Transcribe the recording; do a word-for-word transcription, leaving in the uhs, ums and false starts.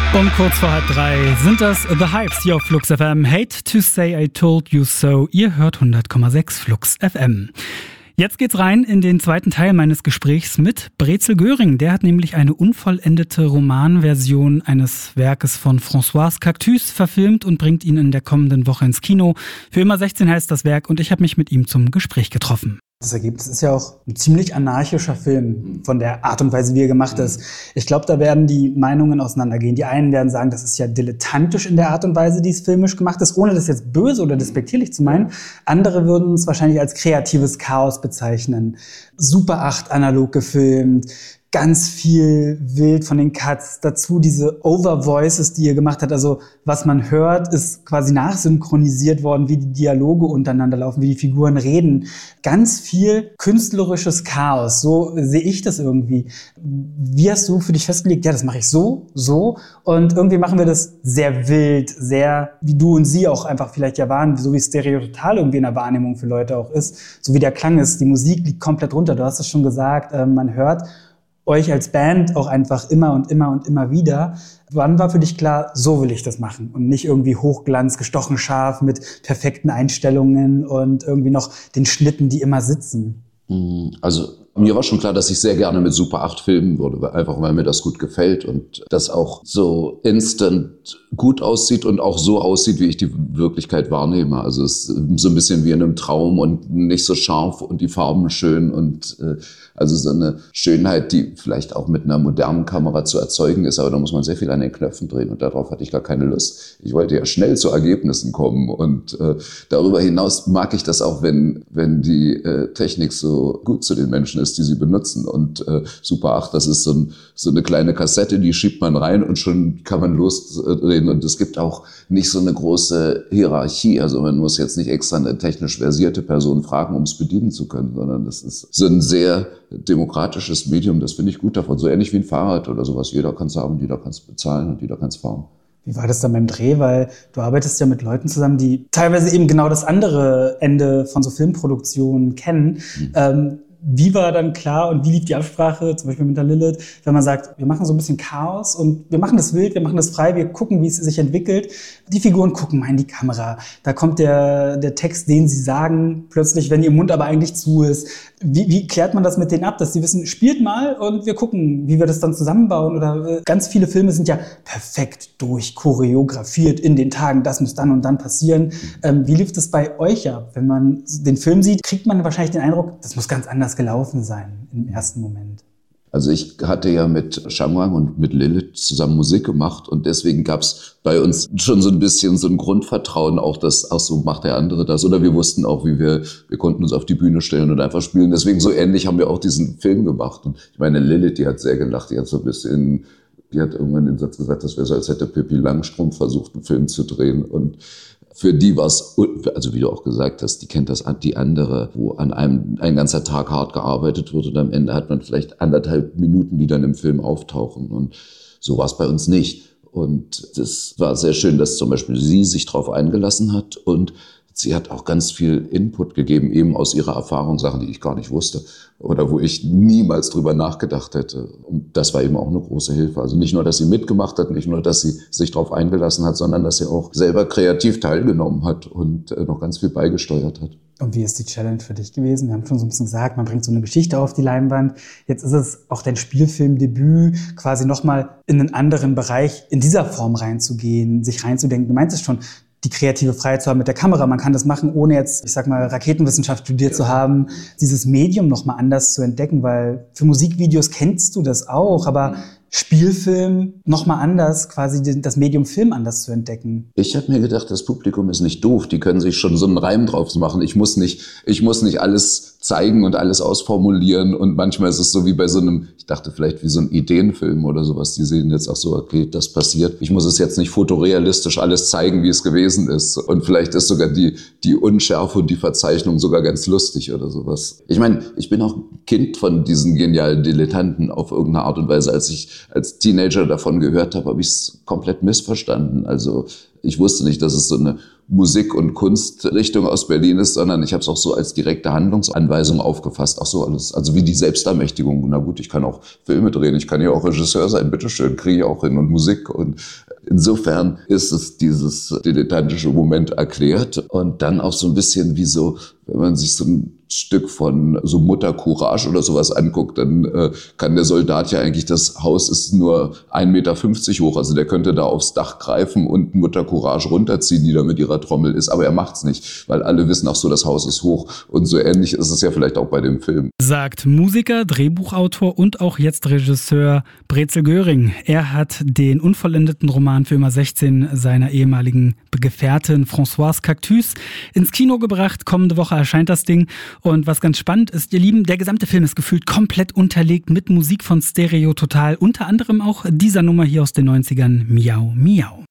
Um kurz vor halb drei sind das The Hypes hier auf Flux F M. Hate to say I told you so. Ihr hört hundert Komma sechs Flux F M. Jetzt geht's rein in den zweiten Teil meines Gesprächs mit Brezel Göring. Der hat nämlich eine unvollendete Romanversion eines Werkes von Françoise Cactus verfilmt und bringt ihn in der kommenden Woche ins Kino. Für immer sechzehn heißt das Werk und ich habe mich mit ihm zum Gespräch getroffen. Das Ergebnis ist ja auch ein ziemlich anarchischer Film von der Art und Weise, wie er gemacht ist. Ich glaube, da werden die Meinungen auseinandergehen. Die einen werden sagen, das ist ja dilettantisch in der Art und Weise, die es filmisch gemacht ist, ohne das jetzt böse oder despektierlich zu meinen. Andere würden es wahrscheinlich als kreatives Chaos bezeichnen. Super acht analog gefilmt, ganz viel wild von den Cuts, dazu diese Overvoices, die ihr gemacht habt. Also was man hört, ist quasi nachsynchronisiert worden, wie die Dialoge untereinander laufen, wie die Figuren reden. Ganz viel künstlerisches Chaos, so sehe ich das irgendwie. Wie hast du für dich festgelegt, ja, das mache ich so, so und irgendwie machen wir das sehr wild, sehr, wie du und sie auch einfach vielleicht ja waren, so wie Stereototal irgendwie in der Wahrnehmung für Leute auch ist, so wie der Klang ist, die Musik liegt komplett runter, du hast es schon gesagt, äh, man hört euch als Band auch einfach immer und immer und immer wieder. Wann war für dich klar, so will ich das machen und nicht irgendwie Hochglanz, gestochen scharf mit perfekten Einstellungen und irgendwie noch den Schnitten, die immer sitzen? Also mir war schon klar, dass ich sehr gerne mit Super acht filmen würde, einfach weil mir das gut gefällt und das auch so instant gut aussieht und auch so aussieht, wie ich die Wirklichkeit wahrnehme. Also es ist so ein bisschen wie in einem Traum und nicht so scharf und die Farben schön und äh, also so eine Schönheit, die vielleicht auch mit einer modernen Kamera zu erzeugen ist, aber da muss man sehr viel an den Knöpfen drehen und darauf hatte ich gar keine Lust. Ich wollte ja schnell zu Ergebnissen kommen und äh, darüber hinaus mag ich das auch, wenn wenn die äh, Technik so gut zu den Menschen ist, die sie benutzen und äh, Super acht, das ist so, ein, so eine kleine Kassette, die schiebt man rein und schon kann man losdrehen und es gibt auch nicht so eine große Hierarchie, also man muss jetzt nicht extra eine technisch versierte Person fragen, um es bedienen zu können, sondern das ist so ein sehr demokratisches Medium, das finde ich gut davon, so ähnlich wie ein Fahrrad oder sowas, jeder kann es haben, jeder kann es bezahlen und jeder kann es fahren. Wie war das dann beim Dreh? Weil du arbeitest ja mit Leuten zusammen, die teilweise eben genau das andere Ende von so Filmproduktionen kennen. Mhm. Ähm, Wie war dann klar und wie lief die Absprache, zum Beispiel mit der Lilith, wenn man sagt, wir machen so ein bisschen Chaos und wir machen das wild, wir machen das frei, wir gucken, wie es sich entwickelt. Die Figuren gucken mal in die Kamera. Da kommt der, der Text, den sie sagen, plötzlich, wenn ihr Mund aber eigentlich zu ist. Wie, wie klärt man das mit denen ab, dass sie wissen, spielt mal und wir gucken, wie wir das dann zusammenbauen? Oder äh, ganz viele Filme sind ja perfekt durchchoreografiert in den Tagen, das muss dann und dann passieren. Ähm, wie lief das bei euch ab? Wenn man den Film sieht, kriegt man wahrscheinlich den Eindruck, das muss ganz anders gelaufen sein im ersten Moment. Also ich hatte ja mit Shamwang und mit Lilith zusammen Musik gemacht und deswegen gab's bei uns schon so ein bisschen so ein Grundvertrauen auch, dass, ach so, macht der andere das. Oder wir wussten auch, wie wir, wir konnten uns auf die Bühne stellen und einfach spielen. Deswegen so ähnlich haben wir auch diesen Film gemacht. Und ich meine, Lilith, die hat sehr gelacht, die hat so ein bisschen, die hat irgendwann den Satz gesagt, das wäre so, als hätte Pippi Langstrumpf versucht, einen Film zu drehen. Und für die war es, also wie du auch gesagt hast, die kennt das die andere, wo an einem ein ganzer Tag hart gearbeitet wird und am Ende hat man vielleicht anderthalb Minuten, die dann im Film auftauchen. Und so war es bei uns nicht. Und das war sehr schön, dass zum Beispiel sie sich darauf eingelassen hat und sie hat auch ganz viel Input gegeben, eben aus ihrer Erfahrung, Sachen, die ich gar nicht wusste oder wo ich niemals drüber nachgedacht hätte. Und das war eben auch eine große Hilfe. Also nicht nur, dass sie mitgemacht hat, nicht nur, dass sie sich darauf eingelassen hat, sondern dass sie auch selber kreativ teilgenommen hat und noch ganz viel beigesteuert hat. Und wie ist die Challenge für dich gewesen? Wir haben schon so ein bisschen gesagt, man bringt so eine Geschichte auf die Leinwand. Jetzt ist es auch dein Spielfilmdebüt, quasi nochmal in einen anderen Bereich in dieser Form reinzugehen, sich reinzudenken. Du meintest schon, die kreative Freiheit zu haben mit der Kamera. Man kann das machen, ohne jetzt, ich sag mal, Raketenwissenschaft studiert ja. zu haben, dieses Medium nochmal anders zu entdecken, weil für Musikvideos kennst du das auch, aber Spielfilm nochmal anders, quasi das Medium Film anders zu entdecken. Ich habe mir gedacht, das Publikum ist nicht doof, die können sich schon so einen Reim drauf machen. Ich muss nicht, ich muss nicht alles zeigen und alles ausformulieren und manchmal ist es so wie bei so einem, ich dachte vielleicht wie so ein Ideenfilm oder sowas, die sehen jetzt auch so, okay, das passiert. Ich muss es jetzt nicht fotorealistisch alles zeigen, wie es gewesen ist und vielleicht ist sogar die, die Unschärfe und die Verzeichnung sogar ganz lustig oder sowas. Ich meine, ich bin auch Kind von diesen genialen Dilettanten auf irgendeine Art und Weise. Als ich als Teenager davon gehört habe, habe ich es komplett missverstanden. Also Ich wusste nicht, dass es so eine Musik- und Kunstrichtung aus Berlin ist, sondern ich habe es auch so als direkte Handlungsanweisung aufgefasst. Ach so, alles, also wie die Selbstermächtigung. Na gut, ich kann auch Filme drehen, ich kann ja auch Regisseur sein, bitteschön, kriege ich auch hin und Musik. Und insofern ist es dieses dilettantische Moment erklärt und dann auch so ein bisschen wie so, wenn man sich so ein Stück von so Mutter Courage oder sowas anguckt, dann äh, kann der Soldat ja eigentlich, das Haus ist nur ein Meter fünfzig hoch, also der könnte da aufs Dach greifen und Mutter Courage runterziehen, die da mit ihrer Trommel ist, aber er macht's nicht, weil alle wissen, ach so, das Haus ist hoch und so ähnlich ist es ja vielleicht auch bei dem Film. Sagt Musiker, Drehbuchautor und auch jetzt Regisseur Brezel Göring. Er hat den unvollendeten Roman für immer sechzehn seiner ehemaligen Gefährtin Françoise Cactus ins Kino gebracht. Kommende Woche erscheint das Ding. Und was ganz spannend ist, ihr Lieben, der gesamte Film ist gefühlt komplett unterlegt mit Musik von Stereo Total. Unter anderem auch dieser Nummer hier aus den neunzigern, Miau Miau.